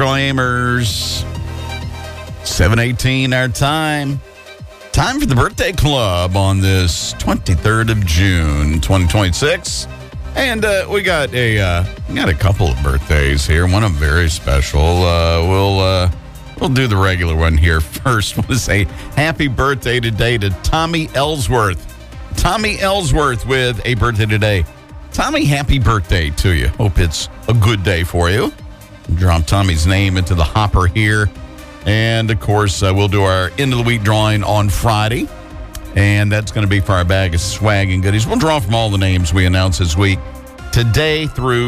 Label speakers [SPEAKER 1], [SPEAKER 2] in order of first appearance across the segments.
[SPEAKER 1] Flamers. 7:18 our time. Time for the birthday club on this 23rd of June, 2026. And we got a couple of birthdays here. One of them very special. We'll do the regular one here first. I want to say happy birthday today to Tommy Ellsworth. Tommy Ellsworth with a birthday today. Tommy, happy birthday to you. Hope it's a good day for you. Drop Tommy's name into the hopper here. And, of course, we'll do our end of the week drawing on Friday. And that's going to be for our bag of swag and goodies. We'll draw from all the names we announced this week. Yesterday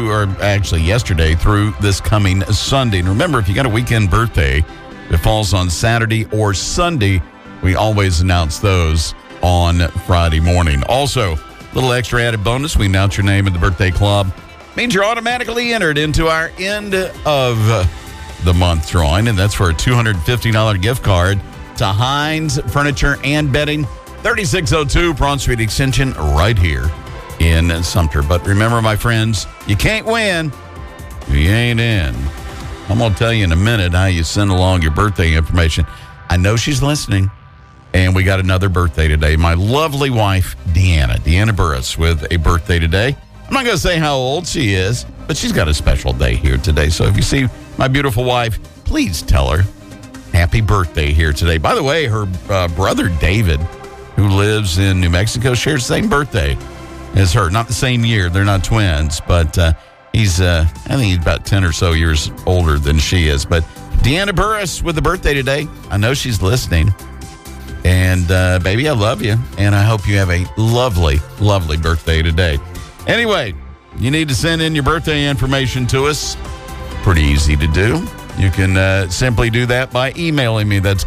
[SPEAKER 1] through this coming Sunday. And remember, if you got a weekend birthday that falls on Saturday or Sunday, we always announce those on Friday morning. Also, a little extra added bonus. We announce your name in the birthday club. Means you're automatically entered into our end of the month drawing, and that's for a $250 gift card to Heinz Furniture and Bedding, 3602 Broad Street Extension, right here in Sumter. But remember, my friends, you can't win if you ain't in. I'm going to tell you in a minute how you send along your birthday information. I know she's listening, and we got another birthday today. My lovely wife, Deanna Burris, with a birthday today. I'm not going to say how old she is, but she's got a special day here today. So if you see my beautiful wife, please tell her happy birthday here today. By the way, her brother David, who lives in New Mexico, shares the same birthday as her. Not the same year. They're not twins, but I think he's about 10 or so years older than she is. But Deanna Burris with the birthday today. I know she's listening. And, baby, I love you. And I hope you have a lovely, lovely birthday today. Anyway, you need to send in your birthday information to us. Pretty easy to do. You can simply do that by emailing me. That's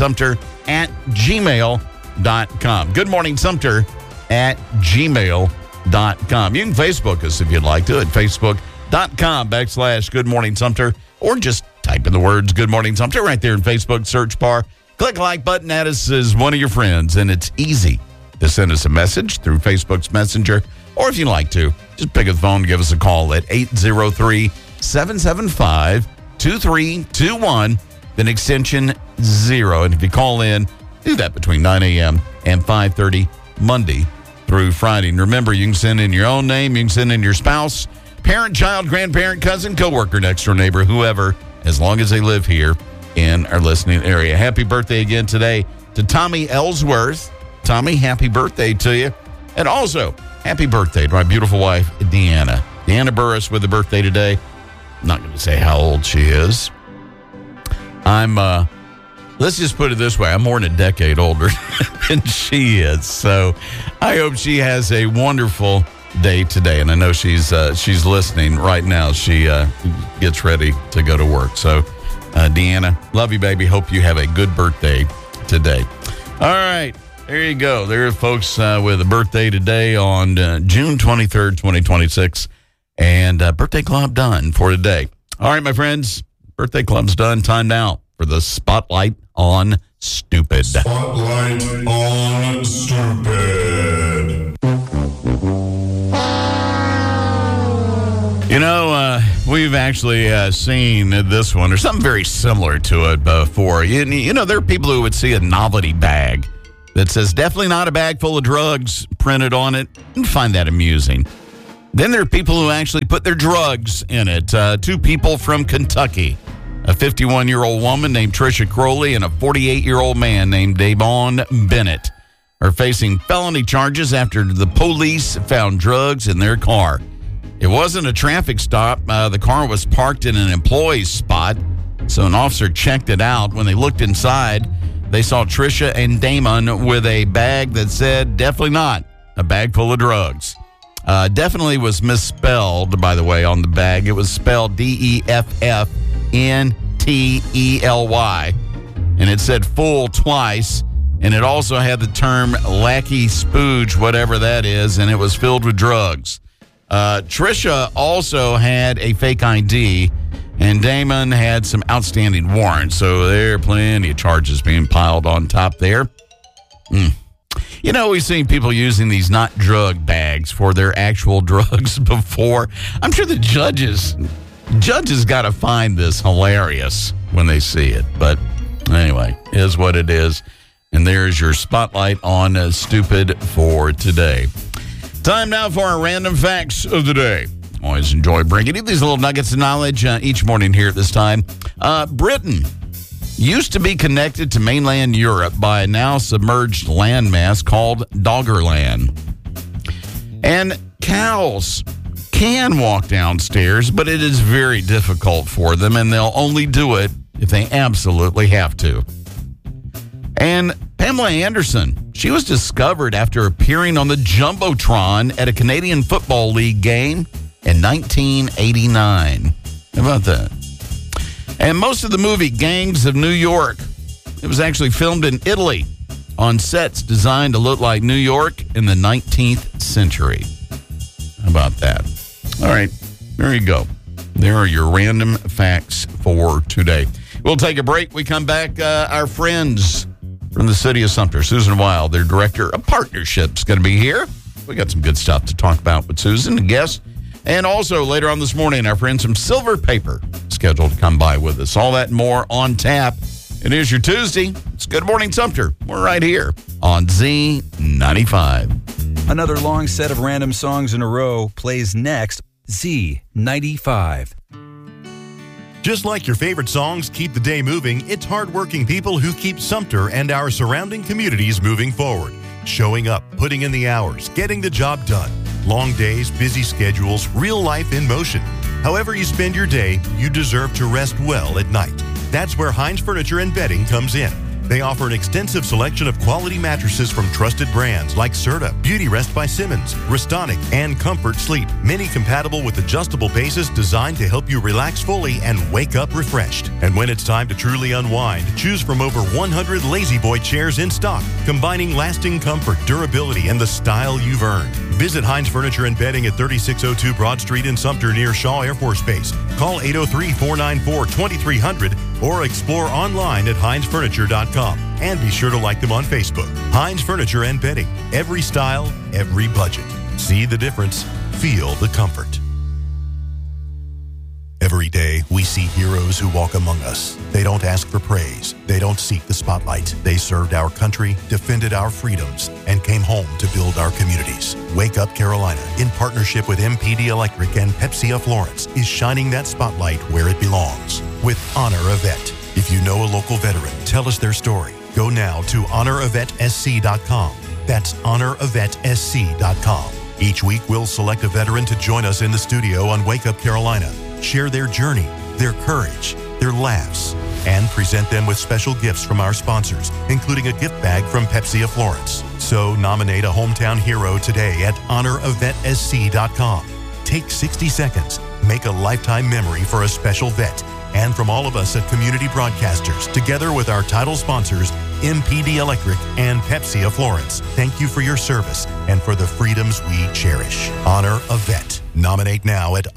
[SPEAKER 1] goodmorningsumter@gmail.com. goodmorningsumter@gmail.com. You can Facebook us if you'd like to at facebook.com/goodmorningsumter, or just type in the words Good Morning Sumter right there in Facebook search bar. Click like button, add us as one of your friends, and it's easy to send us a message through Facebook's Messenger. Or if you'd like to, just pick up the phone and give us a call at 803-775-2321, then extension 0. And if you call in, do that between 9 a.m. and 5:30, Monday through Friday. And remember, you can send in your own name, you can send in your spouse, parent, child, grandparent, cousin, coworker, next door neighbor, whoever, as long as they live here in our listening area. Happy birthday again today to Tommy Ellsworth. Tommy, happy birthday to you. And also, happy birthday to my beautiful wife, Deanna. Deanna Burris with a birthday today. I'm not going to say how old she is. Let's just put it this way. I'm more than a decade older than she is. So I hope she has a wonderful day today. And I know she's listening right now. She gets ready to go to work. So, Deanna, love you, baby. Hope you have a good birthday today. All right. There you go. There are folks with a birthday today on June 23rd, 2026. And birthday club done for today. All right, my friends. Birthday club's done. Time now for the Spotlight on Stupid.
[SPEAKER 2] Spotlight on Stupid.
[SPEAKER 1] You know, we've actually seen this one or something very similar to it before. You know, there are people who would see a novelty bag that says definitely not a bag full of drugs printed on it and find that amusing. Then there are people who actually put their drugs in it. Two people from Kentucky, a 51-year-old woman named Tricia Crowley and a 48-year-old man named Davon Bennett, are facing felony charges after the police found drugs in their car. It wasn't a traffic stop. The car was parked in an employee's spot, so an officer checked it out. When they looked inside, they saw Tricia and Damon with a bag that said, definitely not a bag full of drugs. Definitely was misspelled, by the way, on the bag. It was spelled DEFFNTELY, and it said full twice, and it also had the term lackey spooge, whatever that is, and it was filled with drugs. Tricia also had a fake ID, and Damon had some outstanding warrants, so there are plenty of charges being piled on top there. You know, we've seen people using these not drug bags for their actual drugs before. I'm sure the judges Judges got to find this hilarious when they see it. But anyway, is what it is. And there's your spotlight on Stupid for today. Time now for our random facts of the day. Always enjoy bringing you these little nuggets of knowledge each morning here at this time. Britain used to be connected to mainland Europe by a now submerged landmass called Doggerland. And cows can walk downstairs, but it is very difficult for them, and they'll only do it if they absolutely have to. And Pamela Anderson, she was discovered after appearing on the Jumbotron at a Canadian Football League game in 1989. How about that? And most of the movie Gangs of New York, it was actually filmed in Italy on sets designed to look like New York in the 19th century. How about that? All right, there you go. There are your random facts for today. We'll take a break. We come back, our friends from the city of Sumter, Susan Wild, their director of partnerships, going to be here. We got some good stuff to talk about with Susan, the guest. And also later on this morning, our friends from Silver Paper scheduled to come by with us. All that and more on tap. It is your Tuesday. It's Good Morning Sumter. We're right here on Z95.
[SPEAKER 3] Another long set of random songs in a row plays next. Z95.
[SPEAKER 4] Just like your favorite songs keep the day moving, it's hardworking people who keep Sumter and our surrounding communities moving forward. Showing up, putting in the hours, getting the job done. Long days, busy schedules, real life in motion. However you spend your day, you deserve to rest well at night. That's where Hines Furniture and Bedding comes in. They offer an extensive selection of quality mattresses from trusted brands like Serta, Beauty Rest by Simmons, Restonic, and Comfort Sleep. Many compatible with adjustable bases designed to help you relax fully and wake up refreshed. And when it's time to truly unwind, choose from over 100 Lazy Boy chairs in stock, combining lasting comfort, durability, and the style you've earned. Visit Hines Furniture and Bedding at 3602 Broad Street in Sumter near Shaw Air Force Base. Call 803-494-2300 or explore online at hinesfurniture.com. And be sure to like them on Facebook. Hines Furniture and Bedding. Every style, every budget. See the difference. Feel the comfort. Every day, we see heroes who walk among us. They don't ask for praise. They don't seek the spotlight. They served our country, defended our freedoms, and came home to build our communities. Wake Up Carolina, in partnership with MPD Electric and Pepsi of Florence, is shining that spotlight where it belongs. With Honor a Vet. If you know a local veteran, tell us their story. Go now to honoravetSC.com. That's honoravetSC.com. Each week, we'll select a veteran to join us in the studio on Wake Up Carolina. Share their journey, their courage, their laughs, and present them with special gifts from our sponsors, including a gift bag from Pepsi of Florence. So nominate a hometown hero today at honoravetSC.com. Take 60 seconds. Make a lifetime memory for a special vet. And from all of us at Community Broadcasters, together with our title sponsors, MPD Electric and Pepsi of Florence, thank you for your service and for the freedoms we cherish. Honor a Vet. Nominate now at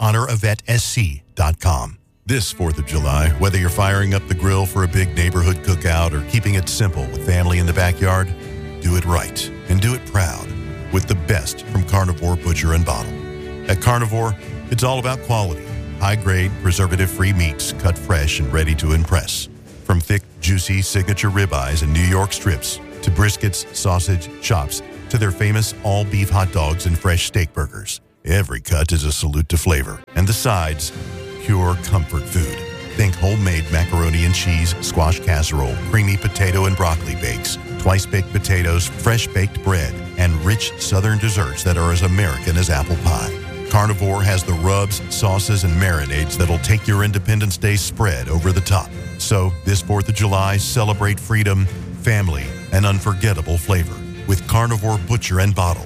[SPEAKER 4] honoravetSC.com. This 4th of July, whether you're firing up the grill for a big neighborhood cookout or keeping it simple with family in the backyard, do it right and do it proud with the best from Carnivore Butcher and Bottle. At Carnivore, it's all about quality. High-grade, preservative-free meats cut fresh and ready to impress. From thick, juicy signature ribeyes and New York strips to briskets, sausage, chops, to their famous all-beef hot dogs and fresh steak burgers. Every cut is a salute to flavor. And the sides, pure comfort food. Think homemade macaroni and cheese, squash casserole, creamy potato and broccoli bakes, twice-baked potatoes, fresh-baked bread, and rich southern desserts that are as American as apple pie. Carnivore has the rubs, sauces, and marinades that'll take your Independence Day spread over the top. So, this 4th of July, celebrate freedom, family, and unforgettable flavor with Carnivore Butcher and Bottle.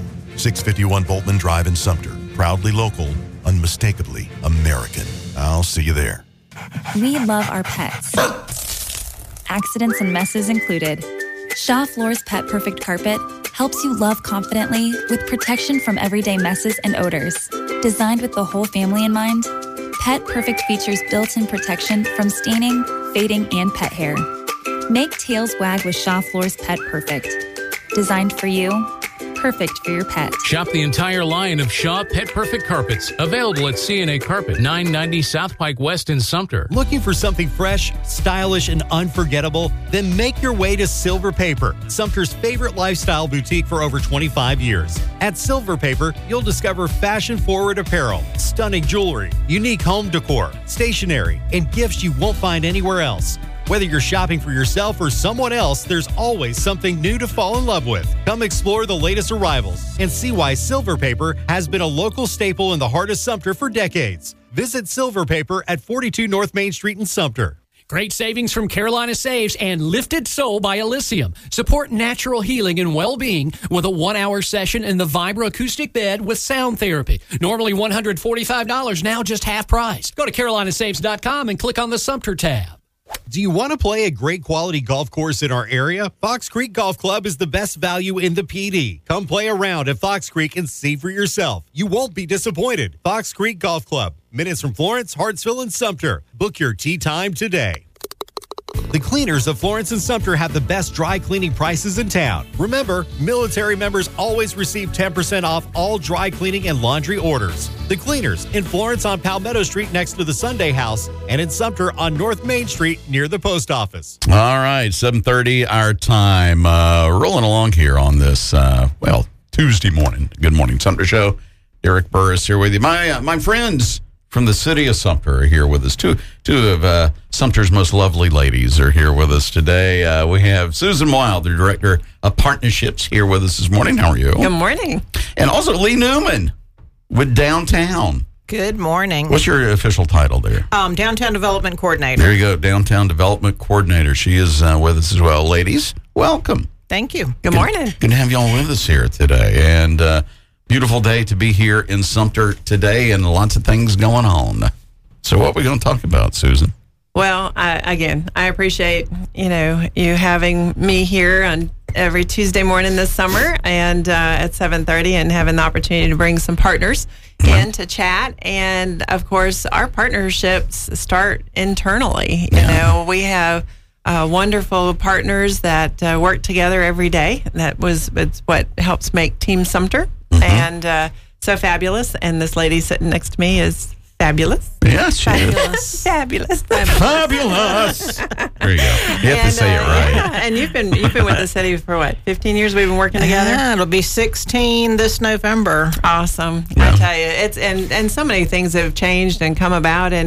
[SPEAKER 4] 651 Boltman Drive in Sumter. Proudly local, unmistakably American. I'll see you there.
[SPEAKER 5] We love our pets. Accidents and messes included. Shaw Floor's Pet Perfect Carpet helps you love confidently with protection from everyday messes and odors. Designed with the whole family in mind, Pet Perfect features built-in protection from staining, fading, and pet hair. Make tails wag with Shaw Floor's Pet Perfect. Designed for you, perfect for your pet.
[SPEAKER 6] Shop the entire line of Shaw Pet Perfect carpets, available at C&A Carpet, 990 South Pike West in Sumter.
[SPEAKER 7] Looking for something fresh, stylish, and unforgettable? Then make your way to Silver Paper, Sumter's favorite lifestyle boutique for over 25 years. At Silver Paper, you'll discover fashion-forward apparel, stunning jewelry, unique home decor, stationery, and gifts you won't find anywhere else. Whether you're shopping for yourself or someone else, there's always something new to fall in love with. Come explore the latest arrivals and see why Silver Paper has been a local staple in the heart of Sumter for decades. Visit Silver Paper at 42 North Main Street in Sumter.
[SPEAKER 8] Great savings from Carolina Saves and Lifted Soul by Elysium. Support natural healing and well-being with a 1-hour session in the Vibra acoustic bed with sound therapy. Normally $145, now just half price. Go to carolinasaves.com and click on the Sumter tab.
[SPEAKER 7] Do you want to play a great quality golf course in our area? Fox Creek Golf Club is the best value in the PD. Come play around at Fox Creek and see for yourself. You won't be disappointed. Fox Creek Golf Club, minutes from Florence, Hartsville, and Sumter. Book your tee time today. The Cleaners of Florence and Sumter have the best dry cleaning prices in town. Remember, military members always receive 10% off all dry cleaning and laundry orders. The Cleaners in Florence on Palmetto Street next to the Sunday House, and in Sumter on North Main Street near the post office.
[SPEAKER 1] All right, 7:30 our time. Rolling along here on this, Tuesday morning. Good Morning Sumter Show. Eric Burris here with you. My friends from the city of Sumter are here with us. Two of Sumter's most lovely ladies are here with us today. We have Susan Wild, the Director of Partnerships, here with us this morning. How are you?
[SPEAKER 9] Good morning.
[SPEAKER 1] And also Lee Newman with Downtown.
[SPEAKER 9] Good morning.
[SPEAKER 1] What's your official title there?
[SPEAKER 9] Downtown Development Coordinator.
[SPEAKER 1] There you go, Downtown Development Coordinator. She is with us as well. Ladies, welcome.
[SPEAKER 9] Thank you. Good morning.
[SPEAKER 1] Good to have you all with us here today. And beautiful day to be here in Sumter today, and lots of things going on. So what are we going to talk about, Susan?
[SPEAKER 9] Well, I appreciate, you having me here on every Tuesday morning this summer and at 7:30 and having the opportunity to bring some partners in to chat. And, of course, our partnerships start internally. You know, we have wonderful partners that work together every day. It's what helps make Team Sumter. And so fabulous. And this lady sitting next to me is fabulous.
[SPEAKER 1] Yes, she
[SPEAKER 9] is. Fabulous.
[SPEAKER 1] Fabulous. There you go. You have to say it right.
[SPEAKER 9] Yeah. And you've been with the city for what, 15 years? We've been working together.
[SPEAKER 10] Yeah, it'll be 16 this November.
[SPEAKER 9] Awesome.
[SPEAKER 1] Yeah.
[SPEAKER 9] I tell you, it's and so many things have changed and come about, and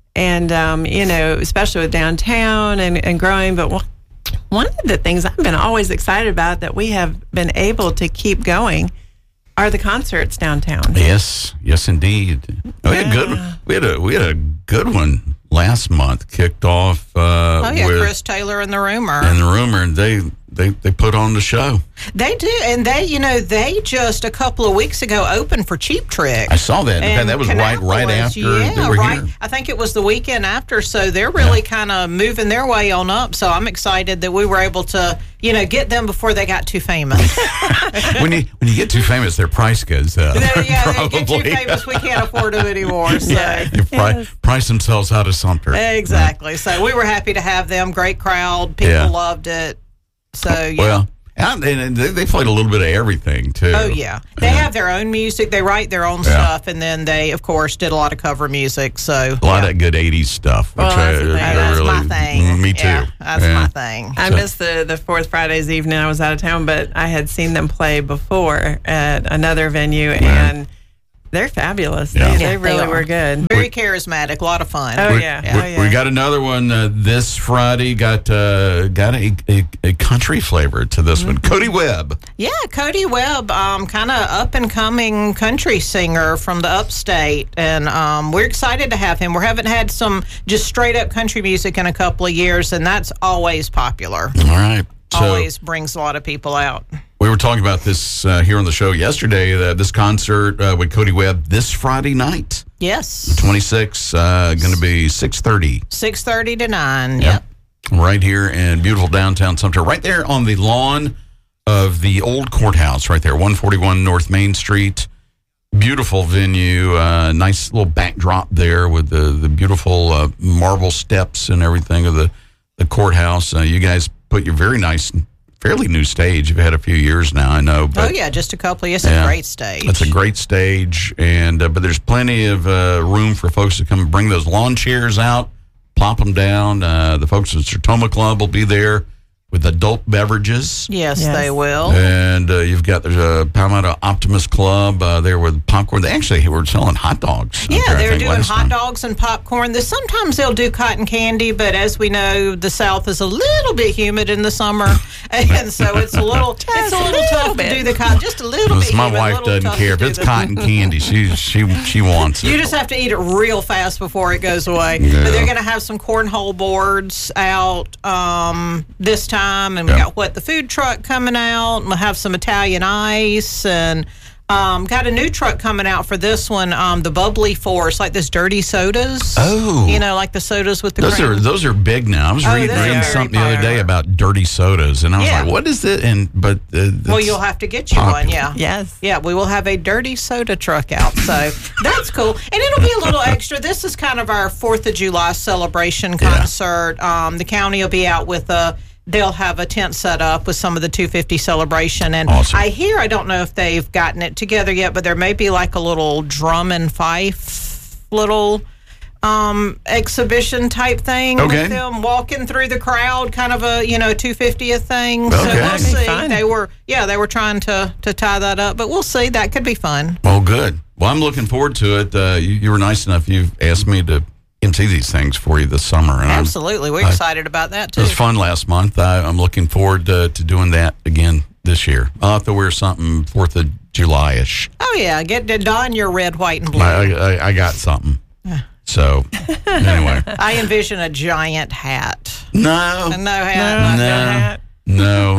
[SPEAKER 9] especially with downtown and growing. But one of the things I've been always excited about that we have been able to keep going are the concerts downtown.
[SPEAKER 1] Yes, indeed. We had a good one last month. Kicked off. With
[SPEAKER 10] Chris Taylor and the Rumor.
[SPEAKER 1] And they put on the show.
[SPEAKER 10] They do, and they just a couple of weeks ago opened for Cheap Trick.
[SPEAKER 1] I saw that. And that was right after they were here.
[SPEAKER 10] I think it was the weekend after, so they're really kind of moving their way on up. So I'm excited that we were able to, get them before they got too famous.
[SPEAKER 1] when you get too famous, their price goes up.
[SPEAKER 10] They get too famous, we can't afford them anymore. So
[SPEAKER 1] price themselves out of Sumter.
[SPEAKER 10] Exactly. So we were happy to have them. Great crowd. People loved it. So
[SPEAKER 1] Well, and they played a little bit of everything too.
[SPEAKER 10] Oh yeah, they have their own music. They write their own stuff, and then they, of course, did a lot of cover music. So
[SPEAKER 1] a lot of good '80s stuff. Which
[SPEAKER 10] that's my thing.
[SPEAKER 1] Me too.
[SPEAKER 10] Yeah, that's my thing.
[SPEAKER 9] I missed the fourth Friday's evening. I was out of town, but I had seen them play before at another venue, and they're fabulous.
[SPEAKER 1] Yeah.
[SPEAKER 9] They really were good.
[SPEAKER 10] Very charismatic. A lot of fun.
[SPEAKER 1] We got another one this Friday. Got a country flavor to this one. Cody Webb.
[SPEAKER 10] Yeah, Cody Webb, kind of up and coming country singer from the upstate, and we're excited to have him. We haven't had some just straight up country music in a couple of years, and that's always popular.
[SPEAKER 1] All right.
[SPEAKER 10] Always brings a lot of people out.
[SPEAKER 1] We were talking about this here on the show yesterday, this concert with Cody Webb this Friday night.
[SPEAKER 10] Yes.
[SPEAKER 1] 26, going to be 6:30.
[SPEAKER 10] 6:30 to 9,
[SPEAKER 1] yep. Right here in beautiful downtown Sumter, right there on the lawn of the old courthouse, right there, 141 North Main Street. Beautiful venue, nice little backdrop there with the beautiful marble steps and everything of the courthouse. You guys put your very fairly new stage. You've had a few years now, I know. But,
[SPEAKER 10] just a couple. It's a great stage.
[SPEAKER 1] It's a great stage, and but there's plenty of room for folks to come bring those lawn chairs out, plop them down. The folks at Sertoma Club will be there with adult beverages.
[SPEAKER 10] Yes, they will.
[SPEAKER 1] And you've got there's Palmetto Optimist Club there with popcorn. They actually were selling hot dogs.
[SPEAKER 10] Yeah, they're doing hot dogs and popcorn. Sometimes they'll do cotton candy, but as we know, the South is a little bit humid in the summer, and so it's a little tough to do the cotton. Just a little bit.
[SPEAKER 1] My wife doesn't care if it's cotton candy. She wants it.
[SPEAKER 10] You just have to eat it real fast before it goes away.
[SPEAKER 1] Yeah.
[SPEAKER 10] But they're going to have some cornhole boards out this time. And we got the food truck coming out. And we'll have some Italian ice and got a new truck coming out for this one. The Bubbly Force, like this dirty sodas.
[SPEAKER 1] Oh,
[SPEAKER 10] like the sodas with the
[SPEAKER 1] those are big now. I was reading something the other day about dirty sodas, and I was like, "What is it?" Well,
[SPEAKER 10] you'll have to get you one. Yeah,
[SPEAKER 9] yes,
[SPEAKER 10] yeah. We will have a dirty soda truck out, so that's cool, and it'll be a little extra. This is kind of our 4th of July celebration concert. The county will be out with they'll have a tent set up with some of the 250 celebration. And
[SPEAKER 1] awesome.
[SPEAKER 10] I don't know if they've gotten it together yet, but there may be like a little drum and fife little exhibition type thing with them walking through the crowd, kind of a 250th thing. So we'll see.
[SPEAKER 9] Fun.
[SPEAKER 10] They were trying to tie that up, but we'll see. That could be fun.
[SPEAKER 1] Well, good. Well, I'm looking forward to it. You were nice enough. You've asked me to MC these things for you this summer. And
[SPEAKER 10] absolutely. We're excited about that, too.
[SPEAKER 1] It was fun last month. I'm looking forward to doing that again this year. I'll have to wear something 4th of July-ish.
[SPEAKER 10] Oh, yeah. Get to don your red, white, and blue.
[SPEAKER 1] I got something. So, anyway.
[SPEAKER 10] I envision a giant hat.
[SPEAKER 1] No
[SPEAKER 10] hat.
[SPEAKER 1] No,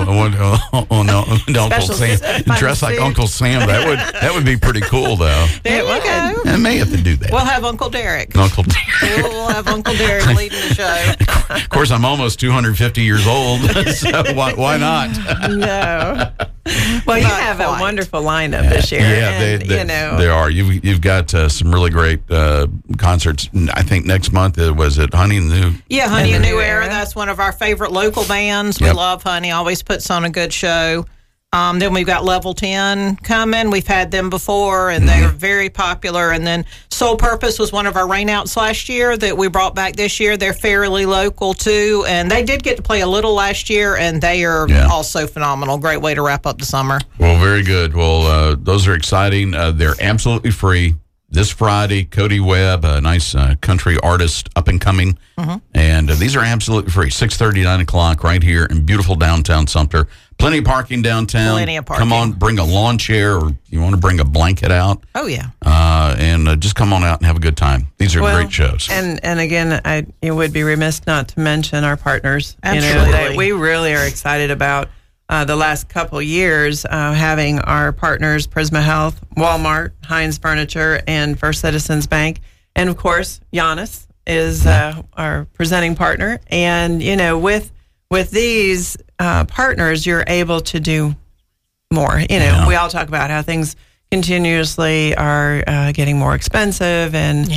[SPEAKER 1] Uncle Sam. Dress like Uncle Sam. That would be pretty cool, though.
[SPEAKER 10] There you go.
[SPEAKER 1] I may have to do that.
[SPEAKER 10] We'll have Uncle Derek.
[SPEAKER 1] We'll
[SPEAKER 10] have Uncle Derek leading the show.
[SPEAKER 1] Of course, I'm almost 250 years old, so why not?
[SPEAKER 9] No. Well, you have a wonderful lineup this year.
[SPEAKER 1] Yeah, they are. You've got some really great concerts. I think next month was it Honey and the New?
[SPEAKER 10] Yeah, Honey and New Era. That's one of our favorite local bands. We love Honey. Always puts on a good show. Then we've got Level 10 coming. We've had them before, and they're very popular. And then Soul Purpose was one of our rainouts last year that we brought back this year. They're fairly local, too. And they did get to play a little last year, and they are also phenomenal. Great way to wrap up the summer.
[SPEAKER 1] Well, very good. Well, those are exciting. They're absolutely free. This Friday, Cody Webb, a nice country artist, up and coming. And these are absolutely free. 6:30, 9 o'clock, right here in beautiful downtown Sumter. Plenty of parking downtown.
[SPEAKER 10] Plenty of parking.
[SPEAKER 1] Come on, bring a lawn chair, or you want to bring a blanket out.
[SPEAKER 10] Oh, yeah.
[SPEAKER 1] And just come on out and have a good time. These are great shows.
[SPEAKER 9] And again, it would be remiss not to mention our partners.
[SPEAKER 10] Absolutely.
[SPEAKER 9] That we really are excited about the last couple years, having our partners, Prisma Health, Walmart, Heinz Furniture, and First Citizens Bank. And, of course, Giannis is our presenting partner. And, with these partners, you're able to do more. We all talk about how things continuously are getting more expensive and,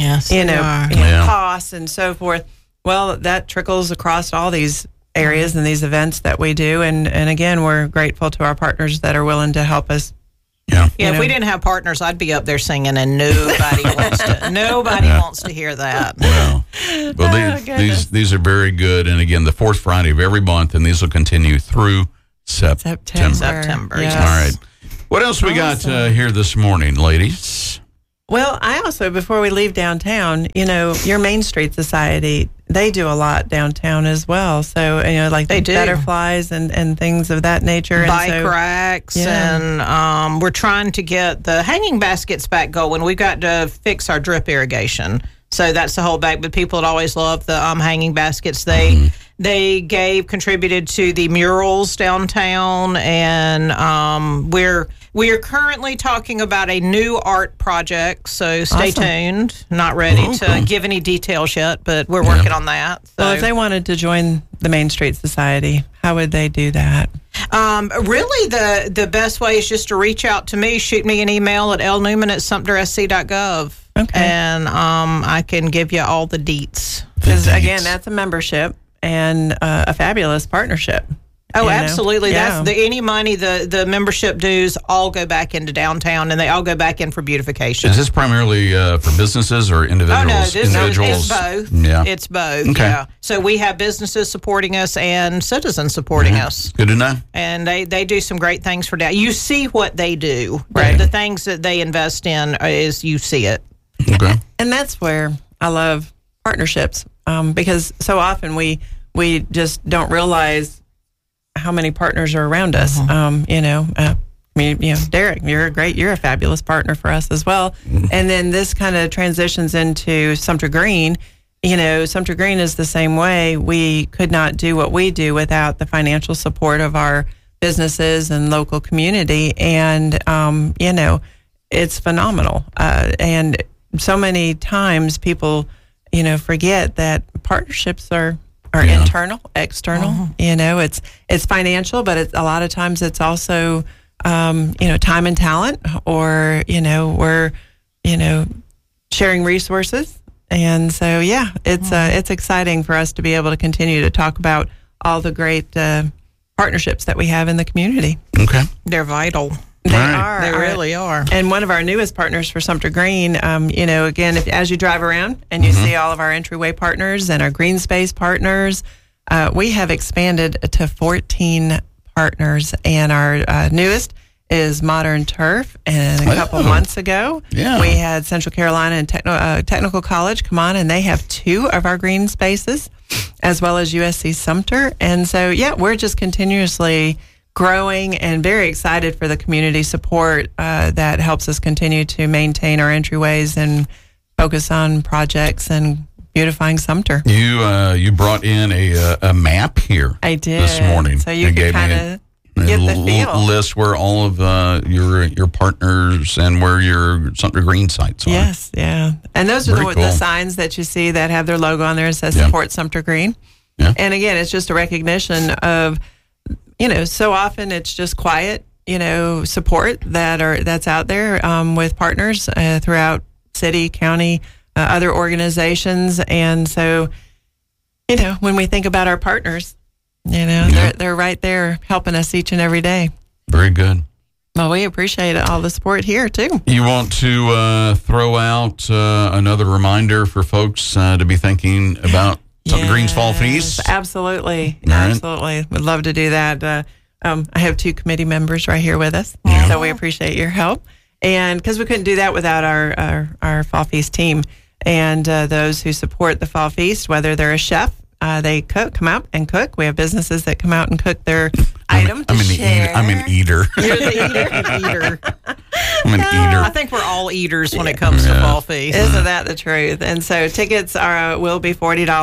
[SPEAKER 9] costs and so forth. Well, that trickles across all these areas and these events that we do. And again, we're grateful to our partners that are willing to help us.
[SPEAKER 1] Yeah.
[SPEAKER 10] If we didn't have partners, I'd be up there singing, and nobody wants to hear that.
[SPEAKER 1] Well, these are very good. And again, the 4th Friday of every month, and these will continue through September.
[SPEAKER 10] Yes.
[SPEAKER 1] All right. What else we got here this morning, ladies?
[SPEAKER 9] Well, I also, before we leave downtown, your Main Street Society, they do a lot downtown as well. So, like
[SPEAKER 10] they
[SPEAKER 9] the butterflies and things of that nature.
[SPEAKER 10] Bike racks. And we're trying to get the hanging baskets back going. We've got to fix our drip irrigation. So that's the whole back. But people had always loved the hanging baskets. They contributed to the murals downtown. And we are currently talking about a new art project, so stay tuned. Not ready to give any details yet, but we're working on that. So.
[SPEAKER 9] Well, if they wanted to join the Main Street Society, how would they do that?
[SPEAKER 10] Really, the best way is just to reach out to me. Shoot me an email at lnewman@sumtersc.gov. Okay. And I can give you all the deets.
[SPEAKER 9] Because, again, that's a membership and a fabulous partnership.
[SPEAKER 10] Oh,
[SPEAKER 9] you know?
[SPEAKER 10] absolutely.
[SPEAKER 9] Yeah.
[SPEAKER 10] That's any money, the membership dues all go back into downtown, and they all go back in for beautification.
[SPEAKER 1] Is this primarily for businesses or individuals?
[SPEAKER 10] Oh, no, it's both.
[SPEAKER 1] Yeah.
[SPEAKER 10] It's both,
[SPEAKER 1] Okay.
[SPEAKER 10] yeah. So we have businesses supporting us and citizens supporting us.
[SPEAKER 1] Good to know.
[SPEAKER 10] And they do some great things for that. You see what they do.
[SPEAKER 9] Right.
[SPEAKER 10] The things that they invest in is you see it.
[SPEAKER 1] Okay.
[SPEAKER 9] And that's where I love partnerships, because so often we just don't realize how many partners are around us. Derek, you're a fabulous partner for us as well. And then this kind of transitions into Sumter Green. Sumter Green is the same way. We could not do what we do without the financial support of our businesses and local community. And, it's phenomenal. And so many times people, forget that partnerships are internal, external. It's financial, but a lot of times it's also, time and talent, or, we're, sharing resources. And so, it's exciting for us to be able to continue to talk about all the great partnerships that we have in the community.
[SPEAKER 1] Okay.
[SPEAKER 10] They're vital.
[SPEAKER 9] They are.
[SPEAKER 10] They really are.
[SPEAKER 9] And one of our newest partners for Sumter Green, again, as you drive around and you see all of our entryway partners and our green space partners, we have expanded to 14 partners. And our newest is Modern Turf. And a couple months ago, we had Central Carolina and Technical College come on, and they have 2 of our green spaces, as well as USC Sumter. And so, we're just continuously growing and very excited for the community support that helps us continue to maintain our entryways and focus on projects and beautifying Sumter.
[SPEAKER 1] You brought in a map here.
[SPEAKER 9] I did
[SPEAKER 1] this morning.
[SPEAKER 9] So you can kind of get the feel.
[SPEAKER 1] List where all of your partners and where your Sumter Green sites are.
[SPEAKER 9] Yes, yeah. And those are the signs that you see that have their logo on there. It says Support Sumter Green. Yeah. And again, it's just a recognition of, so often it's just quiet, support that's out there with partners throughout city, county, other organizations. And so, when we think about our partners, they're right there helping us each and every day.
[SPEAKER 1] Very good.
[SPEAKER 9] Well, we appreciate all the support here, too.
[SPEAKER 1] You want to throw out another reminder for folks to be thinking about Sumter Green's Fall Feast?
[SPEAKER 9] Absolutely.
[SPEAKER 1] All right.
[SPEAKER 9] Absolutely. Would love to do that. I have 2 committee members right here with us, so we appreciate your help. And because we couldn't do that without our Fall Feast team and those who support the Fall Feast, whether they're a chef, they come out and cook. We have businesses that come out and cook their item to share.
[SPEAKER 1] I'm an eater.
[SPEAKER 9] You're the eater.
[SPEAKER 1] I'm an eater.
[SPEAKER 10] I think we're all eaters when it comes to Fall Feast.
[SPEAKER 9] Isn't that the truth? And so tickets will be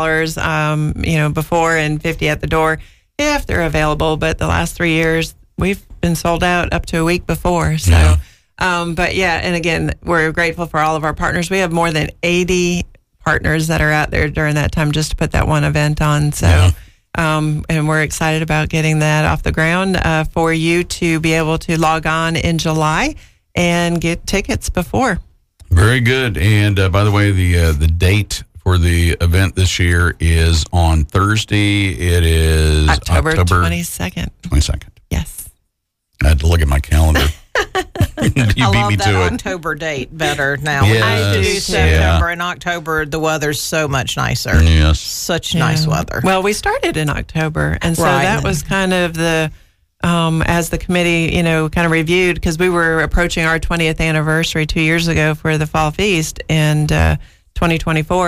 [SPEAKER 9] $40, before, and $50 at the door if they're available. But the last 3 years, we've been sold out up to a week before. So, and again, we're grateful for all of our partners. We have more than 80 partners that are out there during that time just to put that one event on. So, and we're excited about getting that off the ground for you to be able to log on in July and get tickets before.
[SPEAKER 1] Very good. And by the way, the date for the event this year is on Thursday. It is
[SPEAKER 9] October 22nd.
[SPEAKER 1] 22nd.
[SPEAKER 9] Yes.
[SPEAKER 1] I had to look at my calendar. You beat
[SPEAKER 10] love
[SPEAKER 1] me
[SPEAKER 10] that
[SPEAKER 1] to it.
[SPEAKER 10] October date better now.
[SPEAKER 1] Yes.
[SPEAKER 10] I do September and October. The weather's so much nicer.
[SPEAKER 1] Yes.
[SPEAKER 10] Such nice weather.
[SPEAKER 9] Well, we started in October, and so
[SPEAKER 10] Right.
[SPEAKER 9] that was kind of the as the committee, kind of reviewed, because we were approaching our 20th anniversary 2 years ago for the Fall Feast, and 2024.